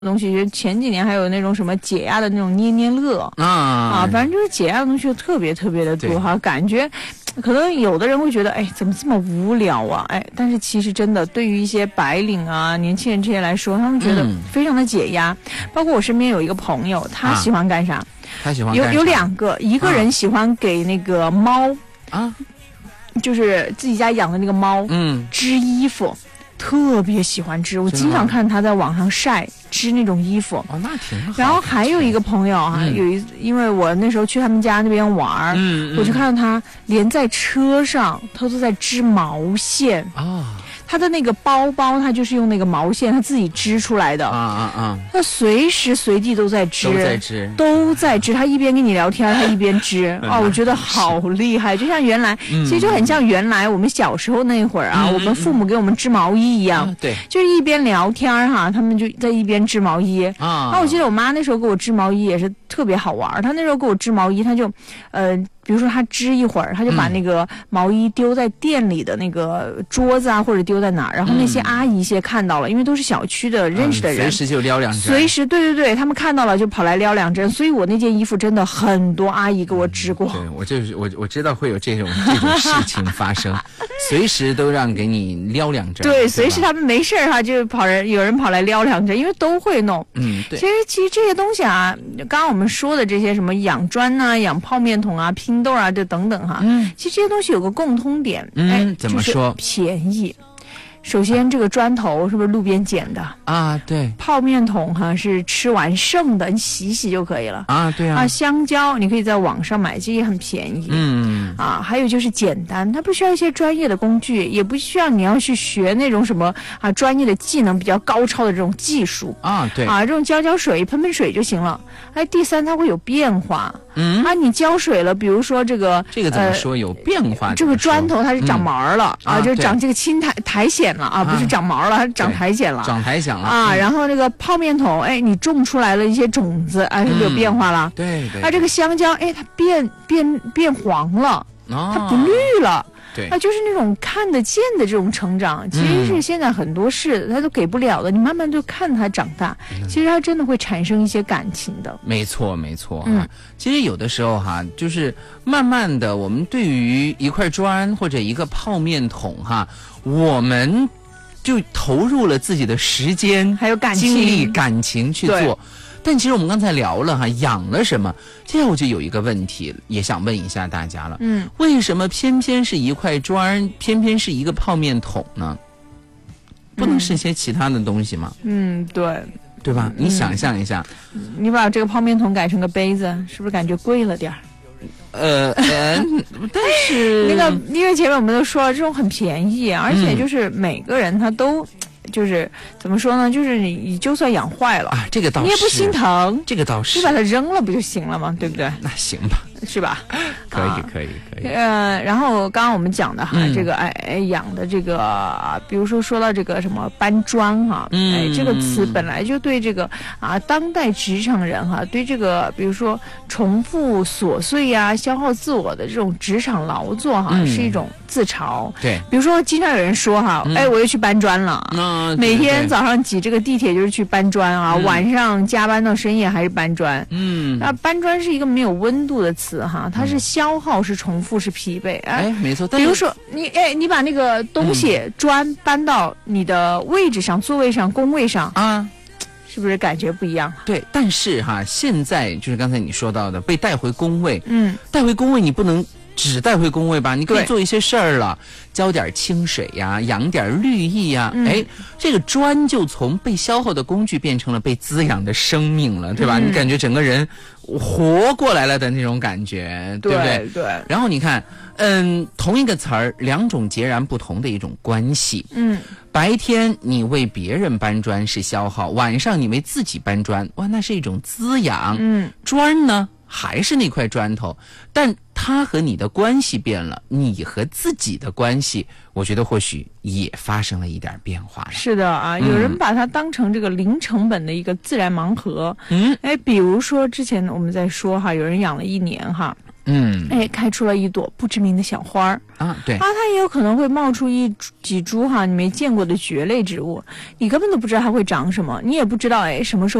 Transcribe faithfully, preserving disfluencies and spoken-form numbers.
东西，前几年还有那种什么解压的那种捏捏乐啊啊，反正就是解压的东西特别特别的多哈，感觉可能有的人会觉得，哎，怎么这么无聊啊？哎，但是其实真的，对于一些白领啊、年轻人这些来说，他们觉得非常的解压。嗯、包括我身边有一个朋友，他喜欢干啥？啊、 他喜欢干啥有有两个，一个人喜欢给那个猫啊，就是自己家养的那个猫，嗯，织衣服。特别喜欢织，我经常看他在网上晒织那种衣服。 哦，那挺好。 然后还有一个朋友啊，嗯、有一因为我那时候去他们家那边玩，嗯嗯、我就看到他连在车上他都在织毛线啊。哦，他的那个包包，他就是用那个毛线，他自己织出来的。啊啊啊！他随时随地都在织， 都在织， 都在织。他一边跟你聊天，他一边织。哦，我觉得好厉害，就像原来，嗯、其实就很像原来我们小时候那会儿啊，嗯、我们父母给我们织毛衣一样。 啊、对， 就是一边聊天哈，他们就在一边织毛衣。啊，我记得我妈那时候给我织毛衣也是特别好玩。她那时候给我织毛衣，她就，呃。比如说他织一会儿，他就把那个毛衣丢在店里的那个桌子啊，或者丢在哪儿，然后那些阿姨些看到了，因为都是小区的认识的人， 嗯、随时就撩两针， 随时对对对，他们看到了就跑来撩两针，所以我那件衣服真的很多阿姨给我织过。 嗯、对，我就是我我知道会有这种这种事情发生，随时都让给你撩两针。 对，随时他们没事哈，就跑人有人跑来撩两针，因为都会弄。 嗯，对。 其实其实这些东西啊，刚刚我们说的这些什么养砖呐、啊、养泡面桶啊、拼豆啊，这等等哈，嗯，其实这些东西有个共通点， 嗯， 哎， 怎么说？ 就是便宜。首先，这个砖头是不是路边捡的啊？对。 泡面桶哈是吃完剩的，你洗一洗就可以了啊。对啊。 啊，香蕉你可以在网上买，这也很便宜。嗯。啊，还有就是简单，它不需要一些专业的工具，也不需要你要去学那种什么啊专业的技能比较高超的这种技术啊。对。 啊，这种浇浇水、喷喷水就行了。哎，第三，它会有变化。嗯。啊，你浇水了，比如说这个这个怎么说、呃、有变化？ 这个砖头它是长毛了、嗯、啊，就长这个青苔苔藓了啊，不是长毛了，它是长苔藓了， 长苔藓了啊。然后这个泡面桶，哎，你种出来了一些种子，哎，是不是有变化了？ 嗯、对对。 啊，这个香蕉，哎，它变变变黄了，哦、它不绿了。 对啊，就是那种看得见的这种成长，其实是现在很多事它都给不了的，你慢慢就看它长大，嗯、其实它真的会产生一些感情的。 没错，没错。嗯，其实有的时候哈，就是慢慢的，我们对于一块砖或者一个泡面桶哈，我们就投入了自己的时间、 还有感情、 精力、感情去做。但其实我们刚才聊了哈，养了什么？接下来我就有一个问题，也想问一下大家了。嗯，为什么偏偏是一块砖，偏偏是一个泡面桶呢？不能是些其他的东西吗？ 嗯，对， 对吧？你想象一下， 嗯、你把这个泡面桶改成个杯子，是不是感觉贵了点儿？ 呃呃，但是那个，因为前面我们都说了，这种很便宜，而且就是每个人他都。就是怎么说呢？就是你，你就算养坏了啊，这个倒是你也不心疼， 这个倒是你把它扔了不就行了吗？对不对？ 那行吧， 是吧？ 可以，啊、可以，可以。 呃，然后刚刚我们讲的哈，嗯、这个哎哎养的这个，比如说说到这个什么搬砖哈，嗯、哎这个词本来就对这个啊当代职场人哈，对这个比如说重复琐碎呀、啊、消耗自我的这种职场劳作哈，嗯、是一种自嘲。 对， 比如说经常有人说哈，嗯、哎我又去搬砖了。 嗯， 每天早上挤这个地铁就是去搬砖啊，嗯、晚上加班到深夜还是搬砖。嗯，那搬砖是一个没有温度的词哈，它是消耗、是重复、是疲惫。 哎，哎没错。 比如说你哎，你把那个东西、嗯、砖搬到你的位置上、座位上、工位上啊，是不是感觉不一样？ 对，但是哈，现在就是刚才你说到的被带回工位，嗯，带回工位你不能只带回工位吧，你可以做一些事儿了，浇点清水呀，养点绿意呀，嗯、哎，这个砖就从被消耗的工具变成了被滋养的生命了，对吧？嗯、你感觉整个人活过来了的那种感觉，对不对？ 对。 然后你看，嗯，同一个词儿，两种截然不同的一种关系。嗯，白天你为别人搬砖是消耗，晚上你为自己搬砖，哇，那是一种滋养。嗯，砖呢？还是那块砖头，但他和你的关系变了，你和自己的关系，我觉得或许也发生了一点变化了。 是的啊，有人把它当成这个零成本的一个自然盲盒。嗯，哎，比如说之前我们在说哈，有人养了一年哈。嗯，哎，开出了一朵不知名的小花儿啊，对啊， 它也有可能会冒出一几株哈你没见过的蕨类植物，你根本都不知道它会长什么，你也不知道哎什么时候